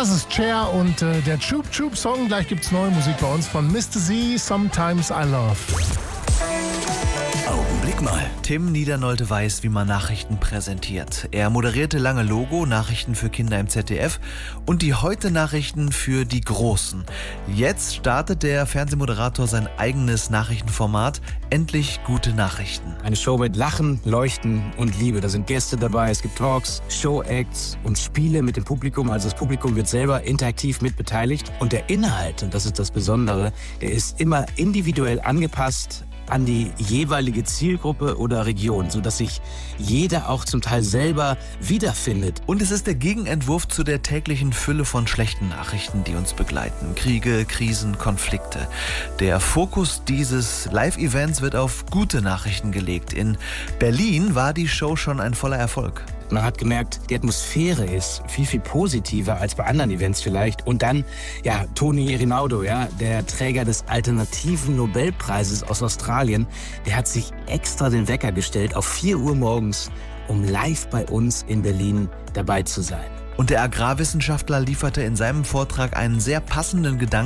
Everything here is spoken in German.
Das ist Cher und der Choop Choop Song. Gleich gibt's neue Musik bei uns von Mr. Z, Sometimes I Love. Augenblick mal. Tim Niedernolte weiß, wie man Nachrichten präsentiert. Er moderierte lange Logo, Nachrichten für Kinder im ZDF und die Heute-Nachrichten für die Großen. Jetzt startet der Fernsehmoderator sein eigenes Nachrichtenformat, Endlich gute Nachrichten. Eine Show mit Lachen, Leuchten und Liebe. Da sind Gäste dabei, es gibt Talks, Show-Acts und Spiele mit dem Publikum. Also das Publikum wird selber interaktiv mit beteiligt. Und der Inhalt, und das ist das Besondere, der ist immer individuell angepasst an die jeweilige Zielgruppe oder Region, sodass sich jeder auch zum Teil selber wiederfindet. Und es ist der Gegenentwurf zu der täglichen Fülle von schlechten Nachrichten, die uns begleiten. Kriege, Krisen, Konflikte. Der Fokus dieses Live-Events wird auf gute Nachrichten gelegt. In Berlin war die Show schon ein voller Erfolg. Man hat gemerkt, die Atmosphäre ist viel, viel positiver als bei anderen Events vielleicht. Und dann, ja, Tony Rinaudo, ja, der Träger des alternativen Nobelpreises aus Australien, der hat sich extra den Wecker gestellt auf 4 Uhr morgens, um live bei uns in Berlin dabei zu sein. Und der Agrarwissenschaftler lieferte in seinem Vortrag einen sehr passenden Gedanken